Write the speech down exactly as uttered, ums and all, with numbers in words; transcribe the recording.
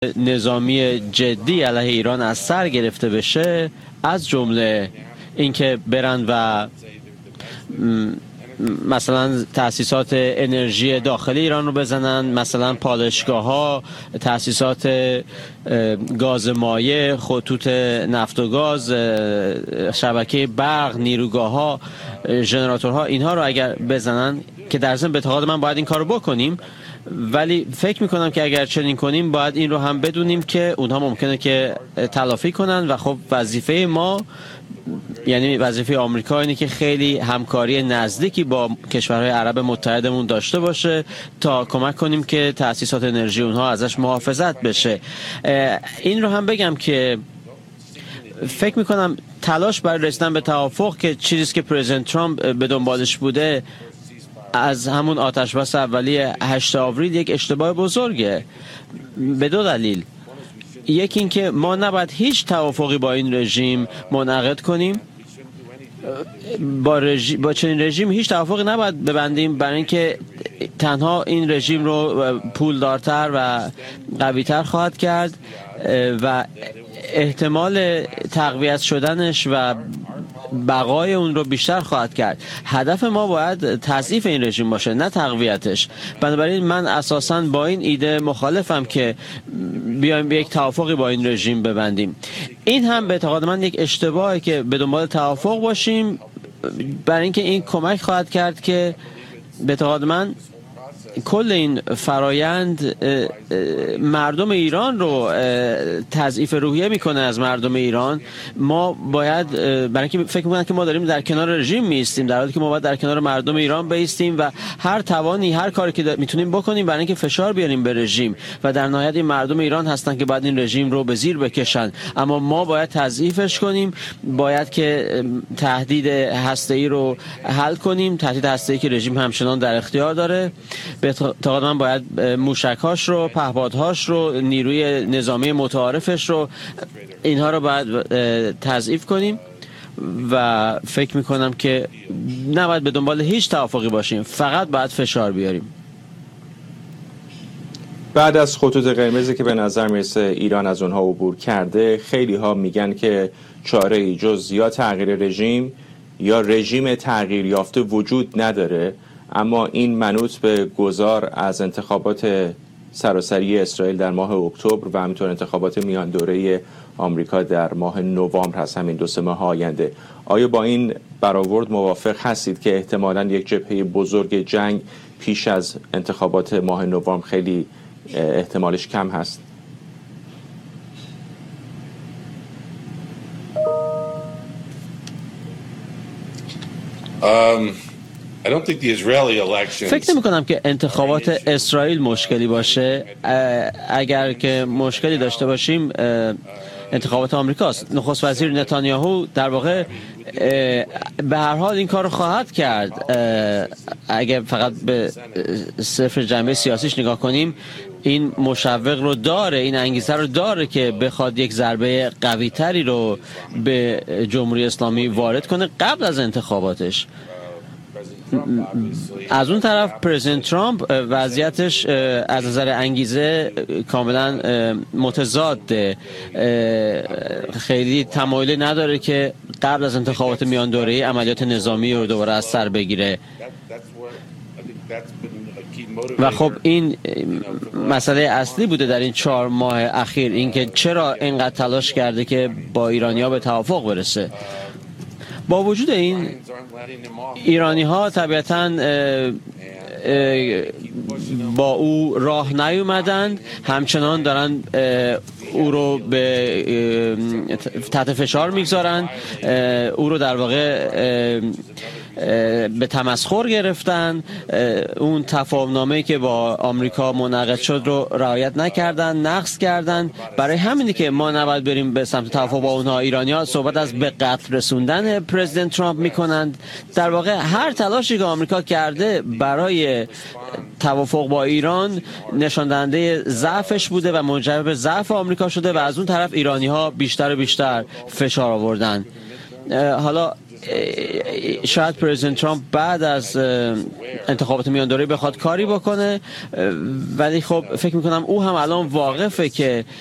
نظامی جدی علیه ایران از سر گرفته بشه، از جمله اینکه برن و مثلا تأسیسات انرژی داخلی ایران رو بزنن، مثلا پالایشگاه ها، تأسیسات گاز مایع، خطوط نفت و گاز، شبکه برق، نیروگاه ها، ژنراتورها، اینها رو اگر بزنن، که در ضمن به اعتقاد من باید این کارو بکنیم، ولی فکر میکنم که اگر چنین کنیم باید این رو هم بدونیم که اونها ممکنه که تلافی کنن و خب وظیفه ما، یعنی وظیفه آمریکا، اینه که خیلی همکاری نزدیکی با کشورهای عرب متحدمون داشته باشه تا کمک کنیم که تأسیسات انرژی اونها ازش محافظت بشه. این رو هم بگم که فکر میکنم تلاش برای رسیدن به توافق، که چیزی که پرزیدنت ترامپ به دنبالش بوده از همون آتش بس اولیه هشت آوریل، یک اشتباه بزرگه به دو دلیل. یکی این که ما نباید هیچ توافقی با این رژیم منعقد کنیم، با, رژ... با چنین رژیم هیچ توافقی نباید ببندیم، برای اینکه تنها این رژیم رو پولدارتر و قویتر خواهد کرد و احتمال تقویت شدنش و بقای اون رو بیشتر خواهد کرد. هدف ما باید تضعیف این رژیم باشه، نه تقویتش. بنابراین من اساساً با این ایده مخالفم که بیایم به یک توافقی با این رژیم ببندیم. این هم به اعتقاد من یک اشتباهه که به دنبال توافق باشیم، برای اینکه این کمک خواهد کرد که به اعتقاد من کل این فرایند مردم ایران رو تضعیف روحیه میکنه از مردم ایران. ما باید، برای اینکه فکر میکنن که ما داریم در کنار رژیم میستیم، در حالی که ما باید در کنار مردم ایران بیستیم و هر توانی، هر کاری که میتونیم بکنیم برای اینکه فشار بیاریم به رژیم، و در نهایت این مردم ایران هستن که باید این رژیم رو به زیر بکشن. اما ما باید تضعیفش کنیم، باید که تهدید هسته‌ای رو حل کنیم، تهدید هسته‌ای که رژیم همچنان در اختیار داره. به اعتقاد من باید موشک‌هاش رو، پهپادهاش رو، نیروی نظامی متعارفش رو، اینها رو باید تضعیف کنیم و فکر میکنم که نباید به دنبال هیچ توافقی باشیم، فقط باید فشار بیاریم. بعد از خطوط قرمزی که به نظر میرسه ایران از اونها عبور کرده، خیلی ها میگن که چاره‌ای جز یا تغییر رژیم یا رژیم تغییر یافته وجود نداره، اما این منوط به گذار از انتخابات سراسری اسرائیل در ماه اکتبر و همینطور انتخابات میان دوره آمریکا در ماه نوامبر هست، همین دو سه ماه آینده. آیا با این برآورد موافق هستید که احتمالاً یک جبهه بزرگ جنگ پیش از انتخابات ماه نوامبر خیلی احتمالش کم هست؟ Um... فکر نمی کنم که انتخابات اسرائیل مشکلی باشه. اگر که مشکلی داشته باشیم انتخابات آمریکاست. نخست وزیر نتانیاهو در واقع به هر حال این کار رو خواهد کرد. اگر فقط به صفر جنبه سیاسیش نگاه کنیم، این مشوق رو داره، این انگیزه رو داره که بخواد یک ضربه قوی تری رو به جمهوری اسلامی وارد کنه قبل از انتخاباتش. از اون طرف پرزیدنت ترامپ وضعیتش از نظر انگیزه کاملا متضاده، خیلی تمایلی نداره که قبل از انتخابات میان دوره‌ای عملیات نظامی رو دوباره از سر بگیره و خب این مسئله اصلی بوده در این چهار ماه اخیر، اینکه چرا اینقدر تلاش کرده که با ایرانی‌ها به توافق برسه. با وجود این، ایرانی ها طبیعتاً با او راه نیومدند، همچنان دارن او رو به تحت فشار میگذارند، او رو در واقع به تمسخر گرفتن، اون تفاهمنامه‌ای که با آمریکا منعقد شد رو رعایت نکردن، نقض کردن. برای همینی که ما نباید بریم به سمت توافق با اونها. ایرانی‌ها صحبت از به قتل رسوندن پرزیدنت ترامپ میکنند. در واقع هر تلاشی که آمریکا کرده برای توافق با ایران نشان دهنده ضعفش بوده و منجر به ضعف آمریکا شده و از اون طرف ایرانی‌ها بیشتر و بیشتر فشار آوردن. حالا شاید پرزیدنت ترامپ بعد از انتخابات میان دوره بخواد کاری بکنه، ولی خب فکر میکنم او هم الان واقفه که